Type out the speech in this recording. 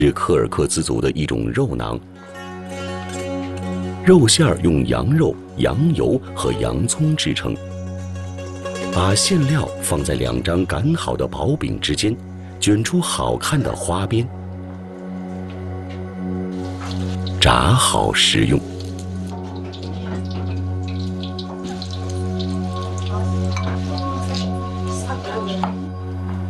是柯尔克孜族的一种肉馕。肉馅儿用羊肉、羊油和洋葱制成。把馅料放在2张擀好的薄饼之间，卷出好看的花边，炸好食用。